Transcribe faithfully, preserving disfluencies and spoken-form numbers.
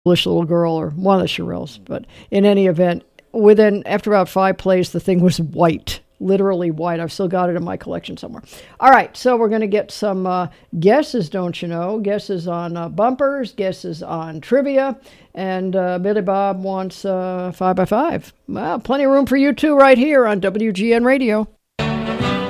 foolish little girl or one of the Shirelles. But in any event, within after about five plays, the thing was white. Literally white. I've still got it in my collection somewhere. All right, so we're going to get some uh, guesses, don't you know? Guesses on uh, bumpers, guesses on trivia, and uh, Billy Bob wants uh, five by five. Well, plenty of room for you two right here on W G N Radio.